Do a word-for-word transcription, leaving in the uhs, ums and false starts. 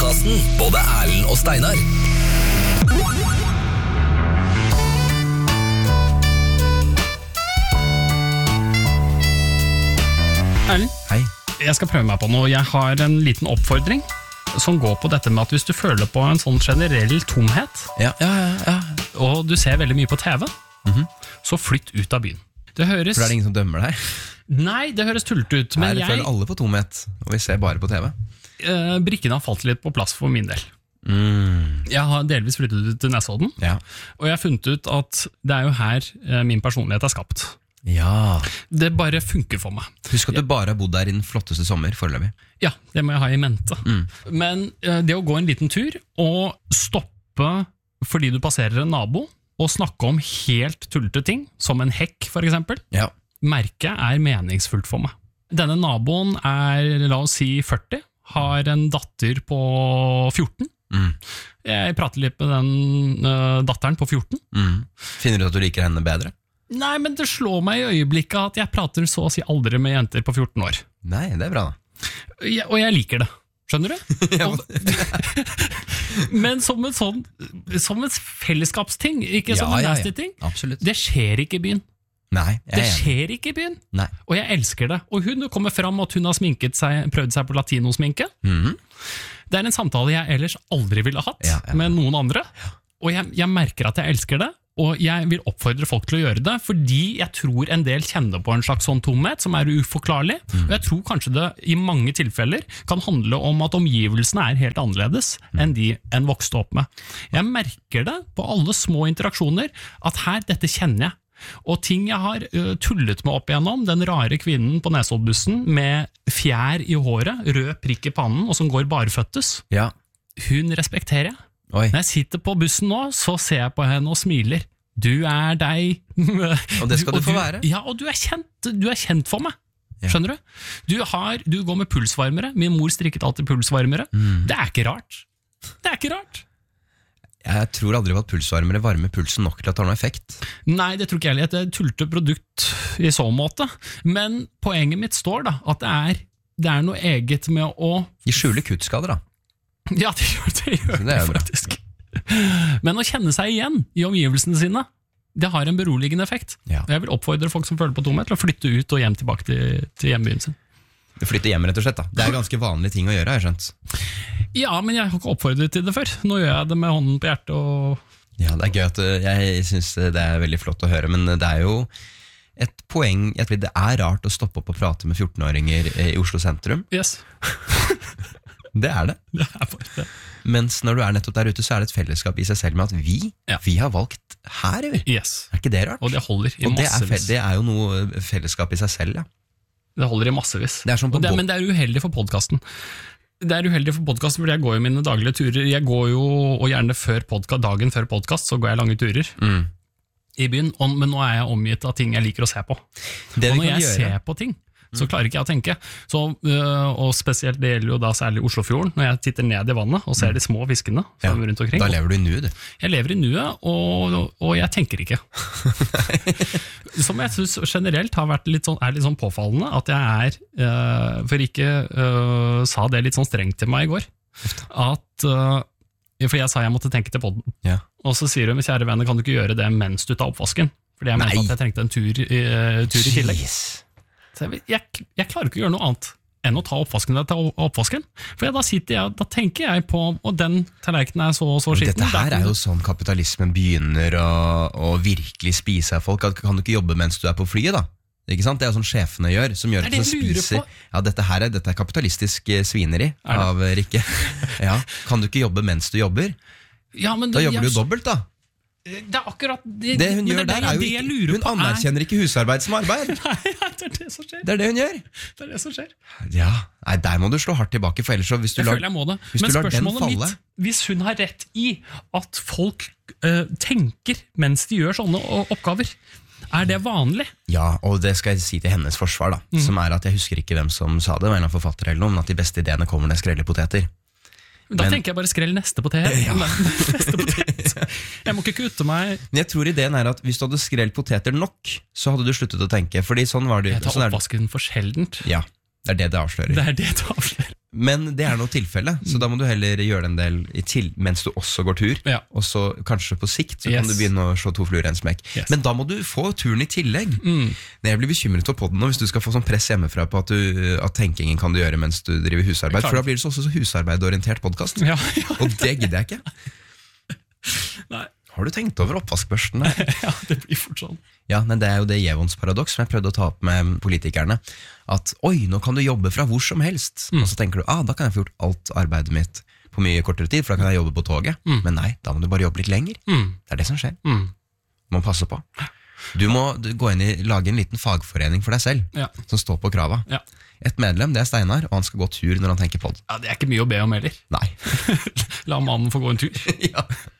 podcasten både Erlend og Steinar. Erlend, Hei. jeg skal prøve meg på noe. Jeg har en liten oppfordring som går på dette med at hvis du føler på en sånn generell tomhet, Ja, ja, ja, ja. og du ser veldig mye på T V, mm-hmm. så flytt ut av byen. Det høres... For det er ingen som dømmer deg. Nei, det høres tullete ut, men Her jeg... føler alle på tomhet, og vi ser bare på T V. Uh, brikkene har falt litt på plass for min del. Mm. Jeg har delvis flyttet ut til Nesodden, Ja. og jeg har funnet ut at det er jo her uh, min personlighet er skapt. Ja. Det bare funker for meg. Husk at du bare har bodd der i den flotteste sommer foreløpig. Ja, det må jeg ha i mente. Mm. Men uh, det å gå en liten tur og stoppe fordi du passerer en nabo, og snakke om helt tullete ting, som en hekk for eksempel, Ja. merket er meningsfullt for meg. Denne naboen er, la oss si, førti, har en datter på fjorten. Mm. Jeg prater litt med den uh, datteren på fjorten. Mm. Finner du ut at du liker henne bedre? Nei, men det slår meg i øyeblikket at jeg prater så å si aldri med jenter på fjorten år. Nei, det er bra da. Jeg, og jeg liker det. Skjønner du? Og, men som en sånn som en fellesskapsting, ikke som en nasty ting. Absolutt. Det skjer ikke i byen. Nei, jeg Det er enig. skjer ikke i byen. Nei. Og jeg elsker det. Og hun kommer fram at hun har sminket seg, prøvd seg på latinosminke. Mhm. Det er en samtale jeg ellers aldri ville hatt Ja, ja. med noen andre. Og jeg, jeg merker at jeg elsker det. Og jeg vil oppfordre folk til å gjøre det, fordi jeg tror en del kjenner på en slags sånn tomhet som er uforklarlig. Mm. Og jeg tror kanskje det i mange tilfeller kan handle om at omgivelsene er helt annerledes Mm. enn de en vokste opp med. Jeg merker det på alle små interaksjoner, at her, dette kjenner jeg. Og ting jeg har uh, tullet med opp igjennom, den rare kvinnen på Nesoddbussen med fjær i håret, rød prikk i pannen, og som går barføttes, Ja. hun respekterer jeg. Oi. Når jeg sitter på bussen nå, så ser jeg på henne og smiler. Du er deg. Og det skal du få være. Ja, og du er kjent, du er kjent for meg. Ja. Skjønner du? Du, har, du går med pulsvarmere. Min mor strikket alltid pulsvarmere. Mm. Det er ikke rart. Det er ikke rart. Jeg tror aldri at pulsvarmere varmer pulsen nok til at det har noen effekt. Nei, det tror ikke jeg heller. Det er et tullete produkt i så måte. Men poenget mitt står da, at det er, det er noe eget med å... De skjuler kuttskader da. Ja, det gjør det, gjør Så det det, er jo bra. faktisk. Men å kjenne seg igjen i omgivelsene sine, det har en beroligende effekt. Ja. Jeg vil oppfordre folk som føler på tomhet til å flytte ut og hjem tilbake til, til hjembyen sin. Du flytter hjem rett og slett da. Det er ganske vanlige ting å gjøre, har jeg skjønt. Ja, men jeg har ikke oppfordret til det før. Nå gjør jeg det med hånden på hjertet og... Ja, det er gøy at uh, jeg synes det er veldig flott å høre, men det er jo et poeng, jeg tror det er rart å stoppe opp og prate med fjorten-åringer i Oslo sentrum. Yes. Det er det. Det er bare det. Mens når du er nettopp der ute, så er det et fellesskap i seg selv med at vi, Ja. vi har valgt her, vi. Yes. Er ikke det rart? Og det holder i Og det er, fe- massevis. det er jo noe fellesskap i seg selv, ja. Det holder i massevis. Det er sånn på Og det, bo- men det er uheldig for podcasten. Det er uheldig for podcasten, fordi jeg går jo mine daglige turer. Jeg går jo, og gjerne før podcast, dagen før podcast, så går jeg lange turer Mm. i byen. Og, men nå er jeg omgitt av ting jeg liker å se på. Det Og vi når kan jeg gjøre, ser på ting, så klarer ikke jeg å tenke. Så, øh, og spesielt det gjelder jo da særlig Oslofjorden, når jeg titter ned i vannet og ser de små fiskene ja, som er rundt omkring. da lever du i nuet, du. Jeg lever i nuet, og, og jeg tenker ikke. Som jeg synes generelt har vært litt sånn, er litt sånn påfallende, at jeg er, øh, for ikke øh, sa det litt sånn strengt til meg i går, at, øh, for jeg sa jeg måtte tenke til podden, Ja. og så sier hun, kjære venner, kan du ikke gjøre det mens du tar oppvasken? Fordi jeg mente Nei. at jeg trengte en tur, i- tur i tillegg. Jeez. Så jeg, jeg, jeg klarer ikke å gjøre noe annet enn å ta oppvasken og ta oppvasken. For da sitter jeg, da tenker jeg på, og den tallerkenen er så, så skitten. Dette her er jo sånn kapitalismen begynner å, å virkelig spise av folk. Kan du ikke jobbe mens du er på flyet da? Ikke sant? Det er jo sånn sjefene gjør, som gjør Det er at det de jeg lurer spiser. på. Ja, dette her er, dette er kapitalistisk eh, svineri Er det? av eh, Rikke. Ja, kan du ikke jobbe mens du jobber? Ja, men Da det- jobber jeg- du jo dobbelt da. Det er akkurat det, Det hun men gjør det der er jo det jeg ikke, lurer hun på er- anerkjenner ikke husarbeid som arbeid. Nei, det er det som skjer. Det er det hun gjør. Det er det som skjer. Ja, nei, der må du slå hardt tilbake, for ellers så hvis du Jeg lar, føler jeg må det. hvis Men du lar den spørsmålet falle, mitt, hvis hun har rett i at folk øh, tenker mens de gjør sånne o- oppgaver, er det vanlig? ja, og det skal jeg si til hennes forsvar da, Mhm. som er at jeg husker ikke hvem som sa det, det var en eller annen forfatter eller noe, men at de beste ideene kommer når jeg skreller poteter. Da Men- tenker jeg bare skrell neste potet. Ja. neste potet. Jeg må ikke kutte meg. Men jeg tror ideen er at hvis du hadde skrelt poteter nok, så hadde du sluttet å tenke, fordi sånn var det. Jeg tar Sånn er det. oppvasken for sjeldent. Ja, det er det det avslører. Det er det du avslører. Men det er noe tilfelle, så da må du heller gjøre det en del i til, mens du også går tur. Ja. Og så kanskje på sikt så Yes. kan du begynne å slå to fluer i en smekk. Yes. Men da må du få turen i tillegg. Mm. Jeg blir bekymret for podden nå hvis du skal få sånn press hjemmefra på at, du, at tenkingen kan du gjøre mens du driver husarbeid. Klart. For da blir det så også så husarbeidorientert podcast. Ja, ja. Og det gidder jeg ikke. Nei. Har du tenkt over oppvaskbørsten der? Ja, det blir fort sånn. Ja, men det er jo det Jevons paradoks som jeg prøvde å ta opp med politikerne. At oi, nå kan du jobbe fra hvor som helst. Mm. Og så tenker du, ah, da kan jeg få gjort alt arbeidet mitt på mye kortere tid, for da kan jeg jobbe på toget. Mm. Men nei, da må du bare jobbe litt lenger. Mm. Det er det som skjer. Mm. Du må passe på. Du må gå inn i, lage en liten fagforening for deg selv, Ja. som står på krava. Ja. Et medlem, det er Steinar, og han skal gå tur når han tenker podd. Ja, det er ikke mye å be om heller. Nei. La mannen få gå en tur. Ja.